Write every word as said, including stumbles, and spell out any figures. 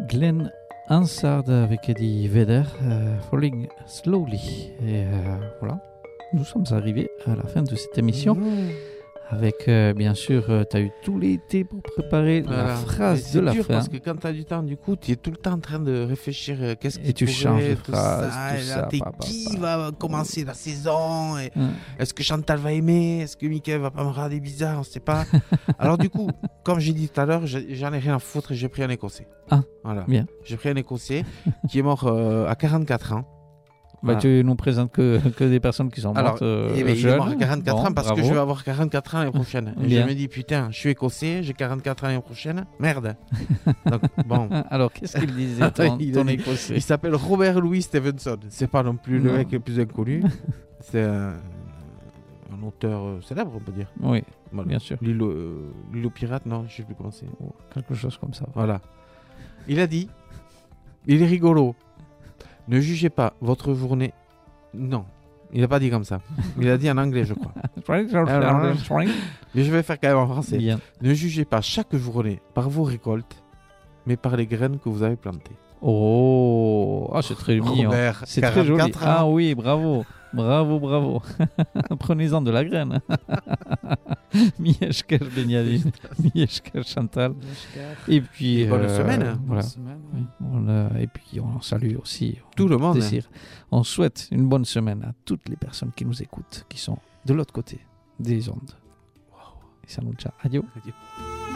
Glenn Hansard avec Eddie Vedder, euh, Falling Slowly. Et euh, voilà, nous sommes arrivés à la fin de cette émission. Mmh. Avec, euh, bien sûr, euh, tu as eu tout l'été pour préparer voilà. la phrase de la dur fin. Parce que quand tu as du temps, du coup, tu es tout le temps en train de réfléchir euh, qu'est-ce qui et tu pourrait, changes de phrase, ça, tout et là, ça. T'es pa, pa, qui pa. va commencer la saison et Hum. est-ce que Chantal va aimer? Est-ce que Mickaël va pas me regarder bizarre? On ne sait pas. Alors du coup, comme j'ai dit tout à l'heure, j'en ai rien à foutre et j'ai pris un Écossais. Ah, voilà. Bien. J'ai pris un Écossais qui est mort euh, à quarante-quatre ans. Bah, voilà. Tu nous présentes que, que des personnes qui sont Alors, mortes euh, eh ben, jeunes. Il est mort à quarante-quatre bon, ans parce bravo. que je vais avoir quarante-quatre ans l'année prochaine. Et Bien. je me dis, putain, je suis écossais, j'ai quarante-quatre ans l'année prochaine. Merde. Donc, bon. Alors, qu'est-ce qu'il disait, ton, il, ton dit, écossais? Il s'appelle Robert Louis Stevenson. C'est pas non plus non. le mec le plus inconnu. C'est un, un auteur euh, célèbre, on peut dire. Oui, voilà. Bien sûr. L'île euh, aux pirates, non, je sais plus comment c'est. Oh, quelque chose comme ça. Voilà. Il a dit, il est rigolo. Ne jugez pas votre journée. Non, il n'a pas dit comme ça. Il a dit en anglais, je crois. Mais je vais faire quand même en français. Bien. Ne jugez pas chaque journée par vos récoltes, mais par les graines que vous avez plantées. Oh, ah, c'est très mignon. C'est très joli. Ans. Ah oui, bravo. Bravo, bravo. Prenez-en de la graine. Mieshker Benyadine, Mieshker Chantal. Et puis. Et bonne euh, semaine. Voilà. Bonne semaine, oui. on, euh, et puis on salue aussi. Tout on le monde. Désire. On souhaite une bonne semaine à toutes les personnes qui nous écoutent, qui sont de l'autre côté des ondes. Wow. Et salut, ciao. Adieu. Adieu.